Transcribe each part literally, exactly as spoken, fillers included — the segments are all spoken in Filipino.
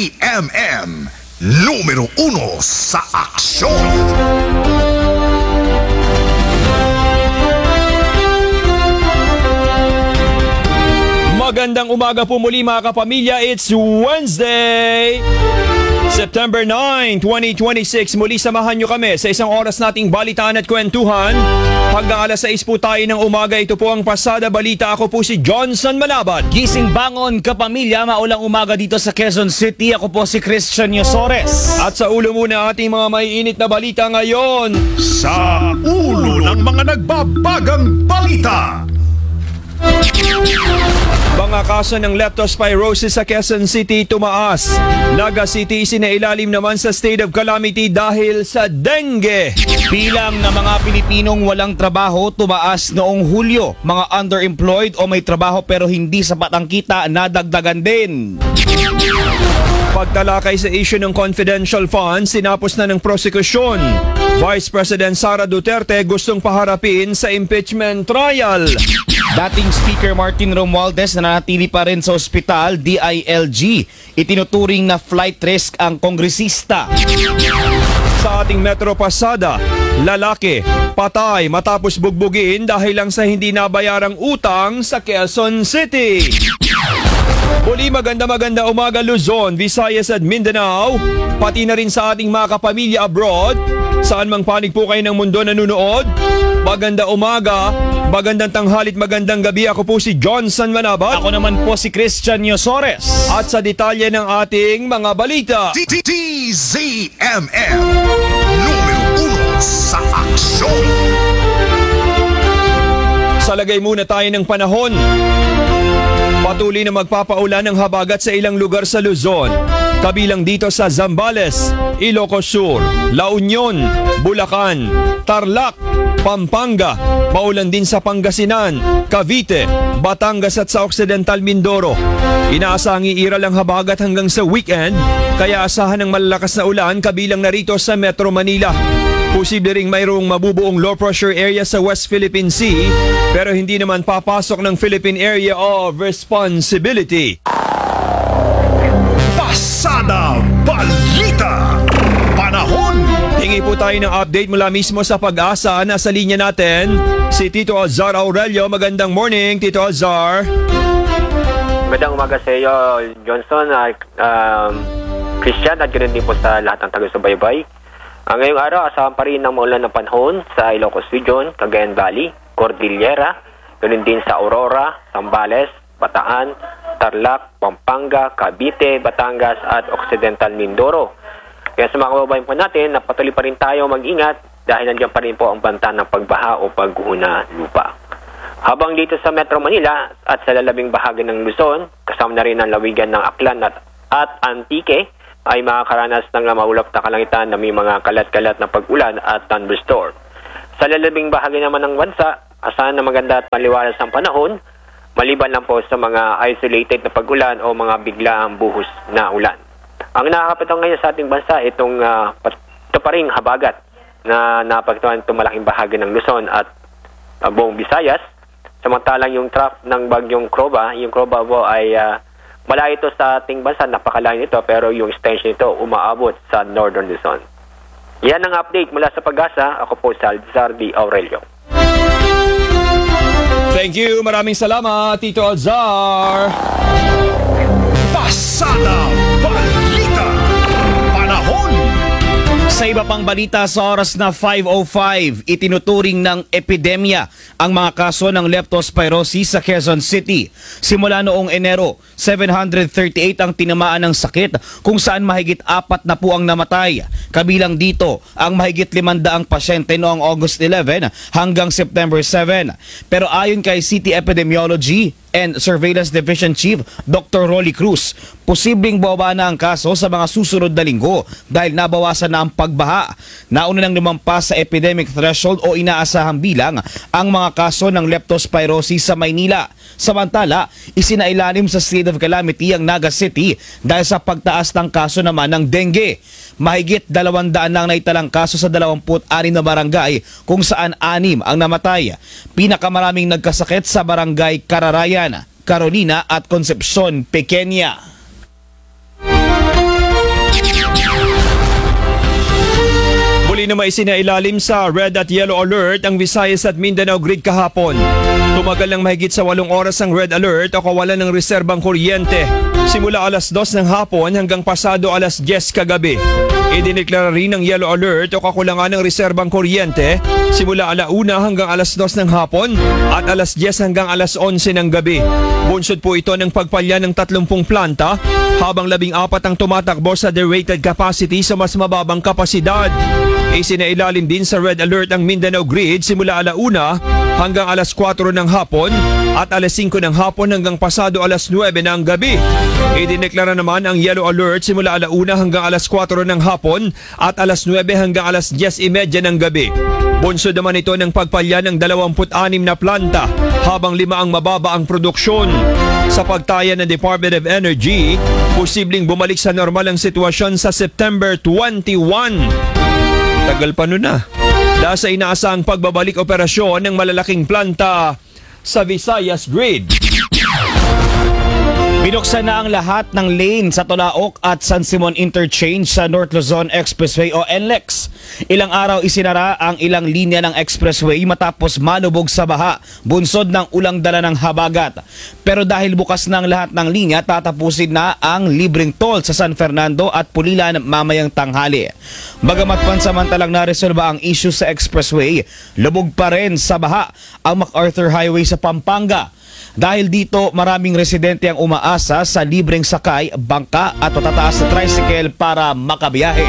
M M, numero uno sa aksyon. Magandang umaga po muli mga kapamilya. It's Wednesday, September ninth, twenty twenty-six. Muli samahan nyo kami sa isang oras nating balitaan at kwentuhan. Hanggang alas sais po tayo ng umaga. Ito po ang Pasada Balita. Ako po si Johnson Manabat. Gising bangon kapamilya, maulang umaga dito sa Quezon City. Ako po si Christian Yosores. At sa ulo muna ating mga maiinit na balita ngayon. Sa ulo ng mga nagbabagang balita. Mga kaso ng leptospirosis sa Quezon City tumaas. Naga City isinailalim naman sa state of calamity dahil sa dengue. Bilang ng mga Pilipinong walang trabaho tumaas noong Hulyo. Mga underemployed o may trabaho pero hindi sapat ang kita, nadagdagan din. Pagtalakay sa issue ng confidential funds, sinapos na ng prosekusyon. Vice President Sara Duterte gustong paharapin sa impeachment trial. Dating Speaker Martin Romualdez na nanatili pa rin sa ospital, D I L G. Itinuturing na flight risk ang kongresista. Sa ating Metro Pasada, lalaki patay matapos bugbugin dahil lang sa hindi nabayarang utang sa Quezon City. Muli maganda maganda umaga Luzon, Visayas at Mindanao, pati na rin sa ating mga kapamilya abroad. Saan mang panig po kayo ng mundo nanunood, maganda umaga, magandang tanghalit, magandang gabi. Ako po si Johnson Manabat. Ako naman po si Christian Yosores. At sa detalye ng ating mga balita, D Z M M, numero uno sa aksyon. salagay muna tayo ng panahon. Patuloy na magpapaulan ng habagat sa ilang lugar sa Luzon, kabilang dito sa Zambales, Ilocos Sur, La Union, Bulacan, Tarlac, Pampanga, maulan din sa Pangasinan, Cavite, Batangas at sa Occidental Mindoro. Inaasahang iiral ang habagat hanggang sa weekend, kaya asahan ng malalakas na ulan kabilang narito sa Metro Manila. Posible ring mayroong mabubuong low pressure area sa West Philippine Sea, pero hindi naman papasok ng Philippine Area of Responsibility. Pasada Balita Panahon. Hingi po tayo ng update mula mismo sa Pag-asa. Nasa linya natin si Tito Azar Aurelio. Magandang morning, Tito Azar. Magandang umaga sa iyo, Johnson, uh, um, Christian, at ganoon din po sa lahat ng taga-subaybay. Uh, ngayong araw, asahan pa rin ng maulan ng panahon sa Ilocos Region, Cagayan Valley, Cordillera, ganoon din sa Aurora, Zambales, Bataan, Tarlac, Pampanga, Cavite, Batangas at Occidental Mindoro. Kaya sa mga kababayan po natin, napatuloy pa rin tayo mag-ingat dahil nandiyan pa rin po ang banta ng pagbaha o pagguho na lupa. Habang dito sa Metro Manila at sa lalabing bahagi ng Luzon, kasama na rin ang lawigan ng Aklan at, at Antique, ay makakaranas ng maulap na kalangitan na may mga kalat-kalat na pag-ulan at thunderstorm. Sa lalabing bahagi naman ng bansa, asahan na maganda at maliwalas ang panahon, maliban lang po sa mga isolated na pag-ulan o mga biglaang buhos na ulan. Ang nakakapitang ngayon sa ating bansa, itong uh, ito pa rin habagat na napagtuan itong malaking bahagi ng Luzon at uh, buong Visayas. Samantalang yung trough ng bagyong Croba, yung Croba po ay uh, malayo ito sa ating bansa, napakalayo ito, pero yung extension nito umaabot sa Northern Luzon. Yan ang update mula sa Pag-asa. Ako po si Alzar D. Aurelio. Thank you, maraming salamat, Tito Azar. Pasada Balita Panahon. Sa iba pang balita sa oras na five oh five, itinuturing ng epidemya ang mga kaso ng leptospirosis sa Quezon City. Simula noong Enero, seven hundred thirty-eight ang tinamaan ng sakit kung saan mahigit apat na po ang namatay. Kabilang dito ang mahigit limandaang pasyente noong August eleven hanggang September seven. Pero ayon kay City Epidemiology and Surveillance Division Chief Doctor Rolly Cruz, posibleng bababa na ang kaso sa mga susunod na linggo dahil nabawasan na ang pagbaha. Nauna nang lumampas sa epidemic threshold o inaasahang bilang ang mga kaso ng leptospirosis sa Maynila. Samantala, isinailalim sa state of calamity ang Naga City dahil sa pagtaas ng kaso naman ng dengue. Mahigit dalawang daan lang naitalang kaso sa dalawampu't anim na barangay kung saan anim ang namatay. Pinakamaraming nagkasakit sa barangay Cararayan, Carolina at Concepcion Pequeña. Muli na maisinailalim sa red at yellow alert ang Visayas at Mindanao grid kahapon. Tumagal ng mahigit sa walong oras ang red alert o kawalan ng reserbang kuryente. Simula alas dos ng hapon hanggang pasado alas diyes kagabi. Idineklara rin ng yellow alert o kakulangan ng reserbang kuryente simula alauna hanggang alas dos ng hapon at alas diyes hanggang alas onse ng gabi. Bunsod po ito ng pagpalya ng tatlumpung planta habang labing apat ang tumatakbo sa derated capacity sa mas mababang kapasidad. Isinailalim din sa red alert ang Mindanao grid simula alauna hanggang alas kwatro ng hapon at alas singko ng hapon hanggang pasado alas nuwebe ng gabi. Idineklara naman ang yellow alert simula alauna hanggang alas kwatro ng hapon at alas nuwebe hanggang alas diyes trenta ng gabi. Bunsod naman ito ng pagpalya ng dalawampu't anim na planta habang lima ang mababa ang produksyon. Sa pagtaya ng Department of Energy, posibleng bumalik sa normal ang sitwasyon sa September twenty-one. Tagal pa nun na. Dahil sa inaasahang pagbabalik operasyon ng malalaking planta sa Visayas Grid. Binuksan na ang lahat ng lane sa Tolaok at San Simon Interchange sa North Luzon Expressway o N L E X. Ilang araw isinara ang ilang linya ng expressway matapos malubog sa baha, bunsod ng ulang dala ng habagat. Pero dahil bukas na ang lahat ng linya, tatapusin na ang libreng toll sa San Fernando at Pulilan mamayang tanghali. Bagamat pansamantalang naresolba ang issue sa expressway, lubog pa rin sa baha ang MacArthur Highway sa Pampanga. Dahil dito, maraming residente ang umaasa sa libreng sakay, bangka at patataas na tricycle para makabiyahe.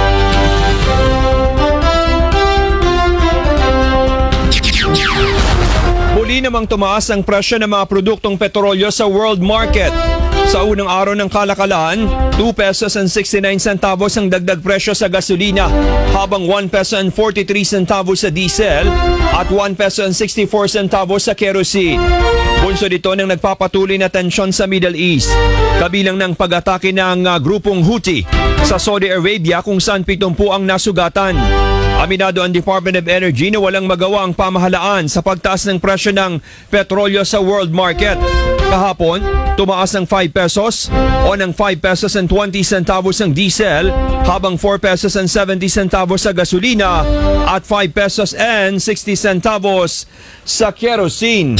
Muli namang tumaas ang presyo ng mga produktong petrolyo sa world market. Sa unang araw ng kalakalan, two pesos and sixty-nine centavos ang dagdag presyo sa gasolina, habang one peso and forty-three centavos sa diesel at one peso and sixty-four centavos sa kerosene. Bunsod ito ng nagpapatuloy na tensyon sa Middle East, kabilang ng pag-atake ng uh, grupong Houthi sa Saudi Arabia kung saan pitumpu ang nasugatan. Aminado ang Department of Energy na walang magawa ang pamahalaan sa pagtaas ng presyo ng petrolyo sa world market. Kahapon, tumaas ng five pesos o ng five pesos and twenty centavos ang diesel, habang four pesos and seventy centavos sa gasolina at five pesos and sixty centavos sa kerosene.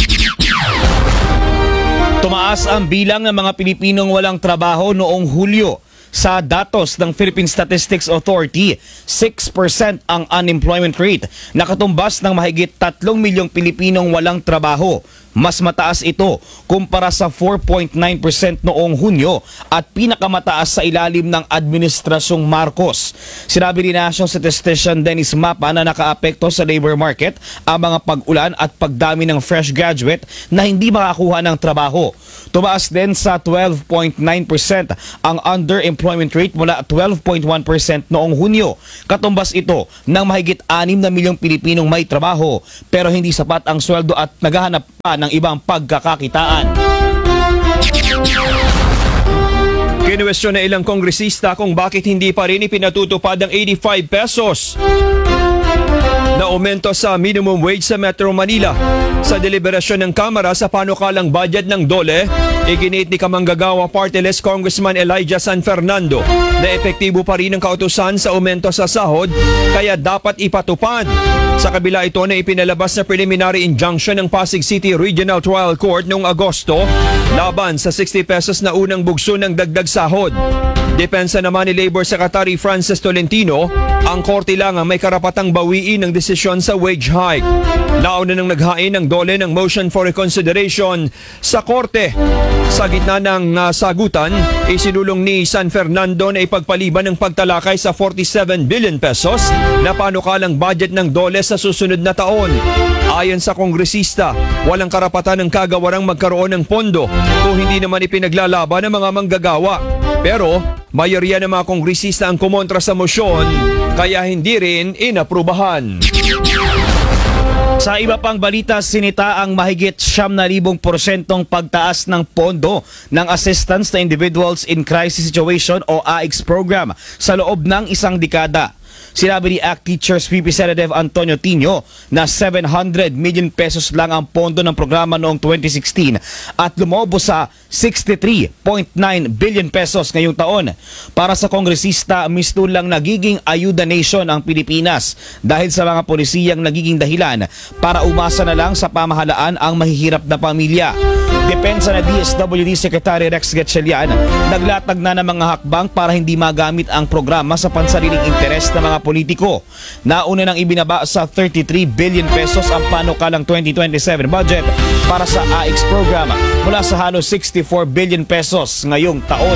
Tumaas ang bilang ng mga Pilipinong walang trabaho noong Hulyo. Sa datos ng Philippine Statistics Authority, six percent ang unemployment rate, nakatumbas ng mahigit tatlong milyong Pilipinong walang trabaho. Mas mataas ito kumpara sa four point nine percent noong Hunyo at pinakamataas sa ilalim ng Administrasyong Marcos. Sinabi ni National Statistician Dennis Mapa na nakaapekto sa labor market ang mga pag-ulan at pagdami ng fresh graduate na hindi makakuha ng trabaho. Tumaas din sa twelve point nine percent ang underemployment rate mula twelve point one percent noong Hunyo. Katumbas ito ng mahigit anim na milyong Pilipinong may trabaho pero hindi sapat ang sweldo at naghahanap pa ng ibang pagkakakitaan. Kinuwestiyon na ilang kongresista kung bakit hindi pa rin ipinatutupad ang eighty-five pesos na aumento sa minimum wage sa Metro Manila. Sa deliberasyon ng Kamara sa panukalang budget ng DOLE, iginiit ni Kamanggagawa Party List Congressman Elijah San Fernando na epektibo pa rin ang kautusan sa aumento sa sahod kaya dapat ipatupad. Sa kabila ito na ipinalabas na preliminary injunction ng Pasig City Regional Trial Court noong Agosto laban sa sixty pesos na unang bugso ng dagdag sahod. Depensa naman ni Labor Secretary Francis Tolentino, ang korte lang ang may karapatang bawiin ng desisyon sa wage hike. Nauna nang naghain ng DOLE ng motion for reconsideration sa korte. Sa gitna ng uh, sagutan, isinulong ni San Fernando na ipagpaliban ng pagtalakay sa forty-seven billion pesos na panukalang budget ng DOLE sa susunod na taon. Ayon sa kongresista, walang karapatan ng kagawarang magkaroon ng pondo kung hindi naman ipinaglalaban ng mga manggagawa. Pero mayorya ng mga kongresista ang kumontra sa mosyon kaya hindi rin inaprubahan. Sa iba pang balita, sinita ang mahigit siyam na libong porsyentong pagtaas ng pondo ng Assistance to Individuals in Crisis Situation o A I C S program sa loob ng isang dekada. Sinabi ni A C T Teachers Representative Antonio Tino na seven hundred million pesos lang ang pondo ng programa noong twenty sixteen at lumobo sa sixty-three point nine billion pesos ngayong taon. Para sa kongresista, mistulang nagiging ayuda nation ang Pilipinas dahil sa mga polisiyang nagiging dahilan para umasa na lang sa pamahalaan ang mahihirap na pamilya. Depensa na D S W D Secretary Rex Gatchalian, naglatag na ng mga hakbang para hindi magamit ang programa sa pansariling interes ng mga politiko. Nauna nang ibinaba sa thirty-three billion pesos ang panukalang twenty twenty-seven budget para sa A I X program mula sa halos sixty-four billion pesos ngayong taon.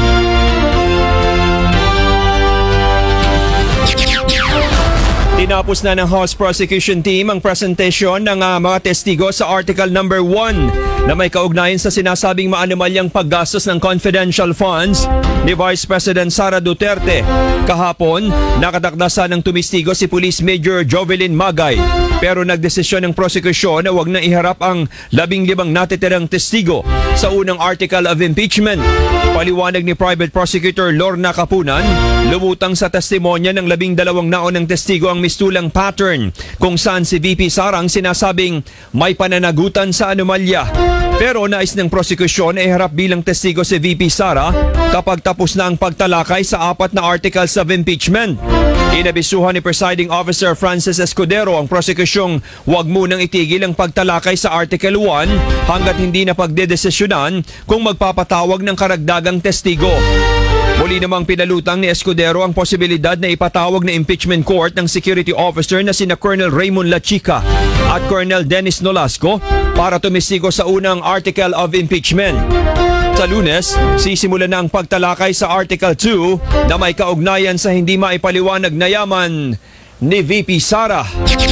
Tinapos na ng House Prosecution Team ang presentasyon ng uh, mga testigo sa Article Number one na may kaugnayan sa sinasabing maanumalyang paggastos ng confidential funds ni Vice President Sara Duterte. Kahapon, nakatakdasan ng tumistigo si Police Major Jovelyn Magay pero nagdesisyon ng prosekusyon na wag na iharap ang labing limang natitirang testigo sa unang article of impeachment. Paliwanag ni Private Prosecutor Lorna Kapunan, lumutang sa testimonya ng labing dalawang naunang testigo ang mistulang pattern kung saan si V P Sarang sinasabing may pananagutan sa anomalya. Pero nais ng prosekusyon ay harap bilang testigo si V P Sara kapag tapos na ang pagtalakay sa apat na articles of impeachment. Inabisuhan ni Presiding Officer Francis Escudero ang prosekusyong huwag munang itigil ang pagtalakay sa Article one hanggat hindi na pagdedesisyonan kung magpapatawag ng karagdagang testigo. Muli namang pinalutang ni Escudero ang posibilidad na ipatawag na impeachment court ng security officer na sina Colonel Raymond Lachica at Colonel Dennis Nolasco para tumestigo sa unang article of impeachment. Sa Lunes, sisimula na ang pagtalakay sa Article two na may kaugnayan sa hindi maipaliwanag na yaman ni V P Sara.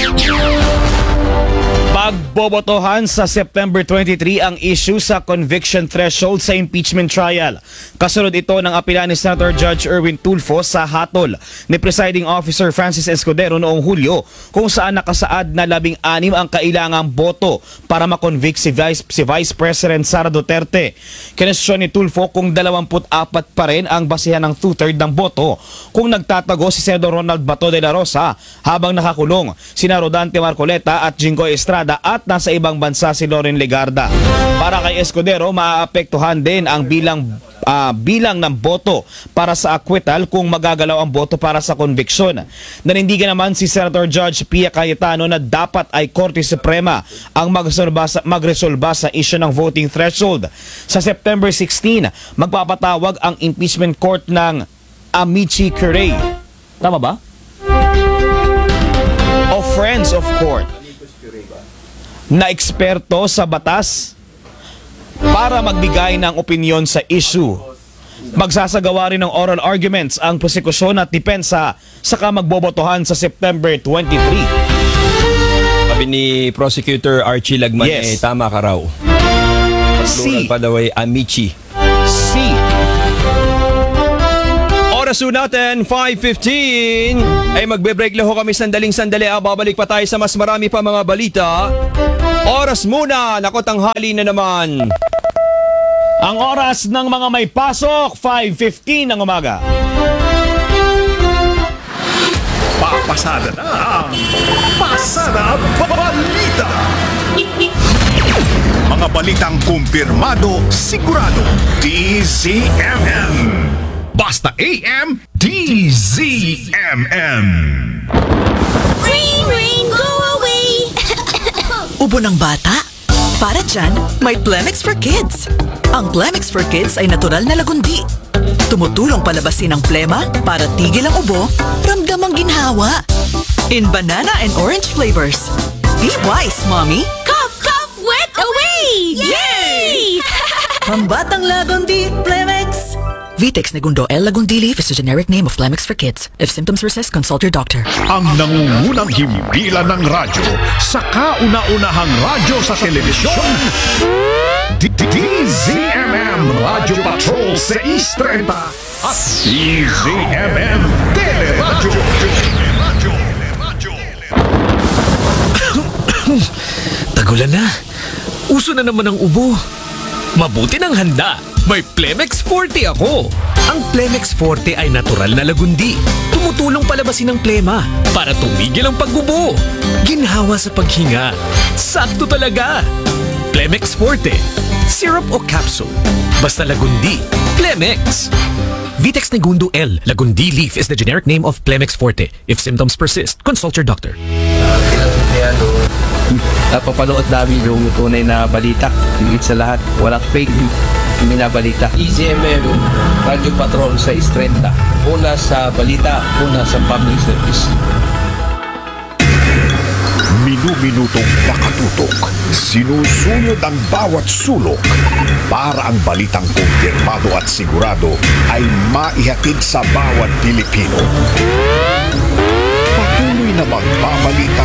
Pagbobotohan sa September twenty-three ang issue sa conviction threshold sa impeachment trial. Kasunod ito ng apela ni Senator Judge Erwin Tulfo sa hatol ni Presiding Officer Francis Escudero noong Hulyo kung saan nakasaad na labing anim ang kailangang boto para makonvict si Vice, si Vice President Sara Duterte. Kinestyon ni Tulfo kung dalawampu't apat pa rin ang basihan ng two-third ng boto kung nagtatago si Senador Ronald Bato de la Rosa habang nakakulong sina Rodante Marcoleta at Jinggoy Estrada at nasa ibang bansa si Loren Legarda. Para kay Escudero, maaapektuhan din ang bilang uh, bilang ng boto para sa acquittal kung magagalaw ang boto para sa conviction. Nanindigan naman si Senator Judge Pia Cayetano na dapat ay Korte Suprema ang magresolba sa, magresolba sa issue ng voting threshold. Sa September sixteen, magpapatawag ang impeachment court ng Amici Curie. Tama ba? O Friends of Court na eksperto sa batas para magbigay ng opinyon sa issue. Magsasagawa rin ng oral arguments ang prosekusyon at depensa saka magbobotohan sa September twenty-three. Sabi ni Prosecutor Archie Lagman, Yes. eh, tama ka raw. Si. Plural pa daw ay Amici. Si. Oras po natin, five fifteen. Ay magbe-break lang ho kami sandaling sandali. Ah, babalik pa tayo sa mas marami pa mga balita. Oras muna, naku tanghali na naman. Ang oras ng mga may pasok, five fifteen ng umaga. Papasada na ang Pasada Balita. Mga balitang kumpirmado, sigurado, D Z M M. Basta A M, D Z M M. Rain, rain, go away! Ubo ng bata? Para dyan, may Plemix for Kids. Ang Plemix for Kids ay natural na lagundi. Tumutulong palabasin ang plema para tigil ang ubo, ramdam ang ginhawa. In banana and orange flavors. Be wise, Mommy! Cough, cough, wet away! Yay! Pambatang lagundi, Plemix! Vitex Negundo L. Lagundili is a generic name of Plemix for Kids. If symptoms persist, consult your doctor. Ang nangungunang himpilan ng radyo sa kauna-unahang radyo sa telebisyon. D Z M M Radio Patrol six thirty at D Z M M Teleradyo. Tagulan na. Uso na naman ang ubo. Mabuti ng handa. May Plemex forty ako. Ang Plemex Forte ay natural na lagundi. Tumutulong palabasin ang plema para tumigil ang pagbubo. Ginhawa sa paghinga. Sakto talaga. Plemex Forte. Syrup o capsule. Basta lagundi. Plemex. Vitex Negundo L. Lagundi leaf is the generic name of Plemex Forte. If symptoms persist, consult your doctor. Napapanood namin yung tunay na balita. Higit sa lahat, walang fake minabalita. E Z M M, Radio Patrol sa Istrenta. Una sa balita, una sa public service. Minu-minutong nakatutok, sinusunod ang bawat sulok para ang balitang kumpirmado at sigurado ay maihatid sa bawat Pilipino. Patuloy na magbabalita